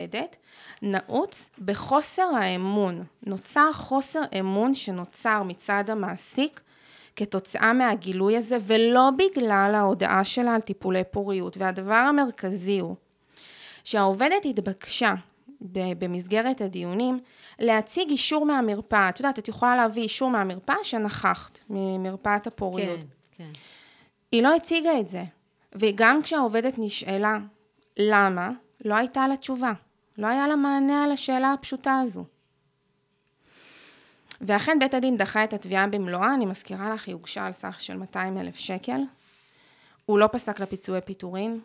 העובדת, נעוץ בחוסר האמון. נוצר חוסר אמון שנוצר מצד המעסיק, כתוצאה מהגילוי הזה, ולא בגלל ההודעה שלה על טיפולי פוריות. והדבר המרכזי הוא, שהעובדת התבקשה במסגרת הדיונים, להציג אישור מהמרפאה. את יודעת, את יכולה להביא אישור מהמרפאה שנכחת, ממרפאת הפוריות. כן, כן. היא לא הציגה את זה. וגם כשהעובדת נשאלה למה, לא הייתה לה תשובה. לא היה לה מענה על השאלה הפשוטה הזו. ואכן בית הדין דחה את התביעה במלואה, אני מזכירה לך, היא הוגשה על סך של 200,000 שקל. הוא לא פסק לפיצויי פיטורין,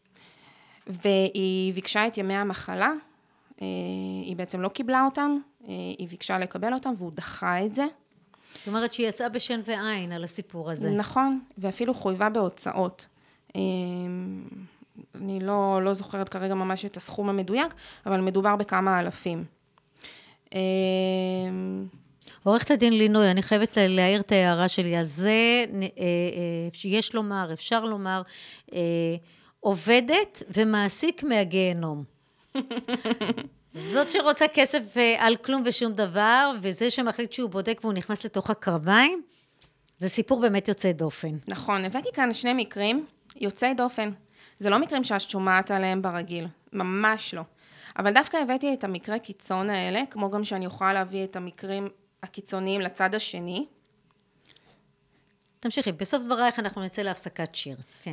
והיא ביקשה את ימי המחלה, היא בעצם לא קיבלה אותם, היא ביקשה לקבל אותם, והוא דחה את זה. זאת אומרת שהיא יצאה בשן ועין על הסיפור הזה. נכון, ואפילו חויבה בהוצאות. אני לא זוכרת כרגע ממש את הסכום המדויק, אבל מדובר בכמה אלפים. עורכת הדין לינוי, אני חייבת להעיר את ההערה שלי, אז זה, יש לומר, אפשר לומר, עובדת ומעסיק מהגיהנום. זאת שרוצה כסף על כלום ושום דבר, וזה שמחליט שהוא בודק והוא נכנס לתוך הקרביים, זה סיפור באמת יוצא דופן. נכון, הבאתי כאן שני מקרים יוצאי דופן. זה לא מקרים שאת שומעת עליהם ברגיל, ממש לא. אבל דווקא הבאתי את המקרה קיצון האלה, כמו גם שאני יכולה להביא את המקרים הקיצוניים לצד השני. תמשיכי, בסוף דברייך אנחנו נצא להפסקת שיר. כן.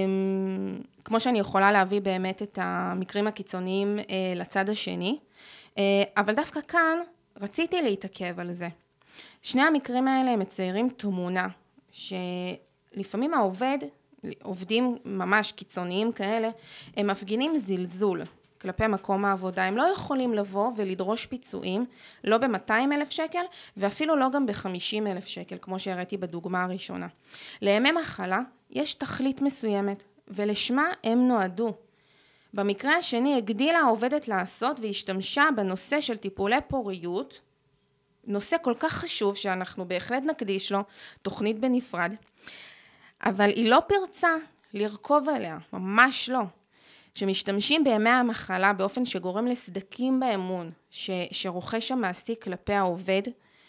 כמו שאני יכולה להביא באמת את המקרים הקיצוניים לצד השני, אבל דווקא כאן רציתי להתעכב על זה. שני המקרים האלה הם מציירים תמונה, שלפעמים עובדים ממש קיצוניים כאלה, הם מפגינים זלזול כלפי מקום העבודה. הם לא יכולים לבוא ולדרוש פיצויים, לא ב-200,000 שקל, ואפילו לא גם ב-50,000 שקל, כמו שהראיתי בדוגמה הראשונה. לימי מחלה יש תכלית מסוימת, ולשמה הם נועדו. במקרה השני הגדילה העובדת לעשות והשתמשה בנושא של טיפולי פוריות, נושא כל כך חשוב שאנחנו בהחלט נקדיש לו תוכנית בנפרד, אבל היא לא פרצה לרכוב עליה, ממש לא. שמשתמשים בימי המחלה באופן שגורם לסדקים באמון שרוכש המעסיק כלפי העובד,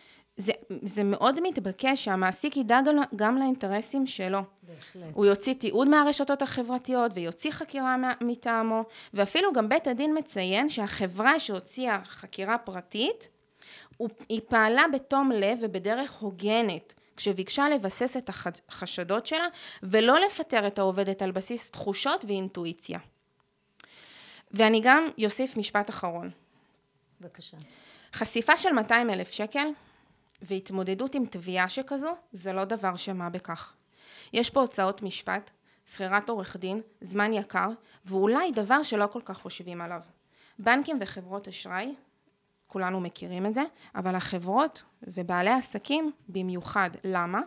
זה מאוד מתבקש שהמעסיק ידע גם לאינטרסים שלו. בהחלט. הוא יוציא תיעוד מהרשתות החברתיות ויוציא חקירה מטעמו, ואפילו גם בית הדין מציין שהחברה שהוציאה חקירה פרטית, היא פעלה בתום לב ובדרך הוגנת, כשביקשה לבסס את החשדות שלה, ולא לפטר את העובדת על בסיס תחושות ואינטואיציה. ואני גם יוסיף משפט אחרון. בבקשה. חשיפה של 200,000 שקל והתמודדות עם תביעה שכזו, זה לא דבר שמה בכך. יש פה הוצאות משפט, שכירת עורך דין, זמן יקר, ואולי דבר שלא כל כך חושבים עליו. בנקים וחברות אשראי, כולנו מכירים את זה, אבל החברות ובעלי עסקים במיוחד. למה?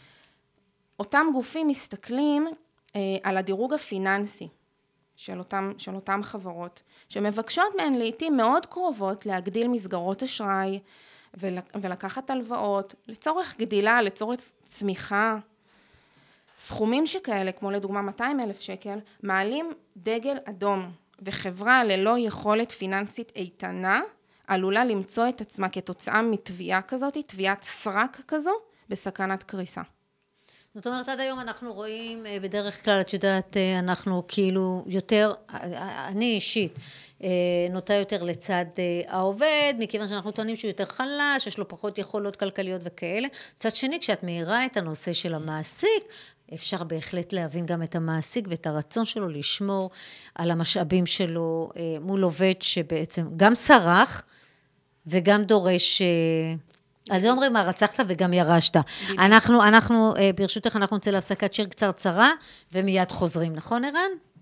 אותם גופים מסתכלים על הדירוג הפיננסי של אותם חברות, שמבקשות מהן לעתים מאוד קרובות להגדיל מסגרות אשראי ולקחת הלוואות, לצורך גדילה, לצורך צמיחה. סכומים שכאלה, כמו לדוגמה 200,000 שקל, מעלים דגל אדום, וחברה ללא יכולת פיננסית איתנה, עלולה למצוא את עצמה כתוצאה מתביעה כזאת, תביעת סרק כזו, בסכנת קריסה. זאת אומרת, עד היום אנחנו רואים, בדרך כלל, את יודעת, אנחנו כאילו יותר, אני אישית, נוטה יותר לצד העובד, מכיוון שאנחנו טוענים שהוא יותר חלש, יש לו פחות יכולות כלכליות וכאלה. צד שני, כשאת מאירה את הנושא של המעסיק, אפשר בהחלט להבין גם את המעסיק ואת הרצון שלו לשמור על המשאבים שלו מול עובד שבעצם גם סרח וגם דורש, על זה אומרים, מה רצחת וגם ירשת. אנחנו ברשותך, אנחנו נצא להפסקת שיר קצרצרה ומיד חוזרים, נכון ערן?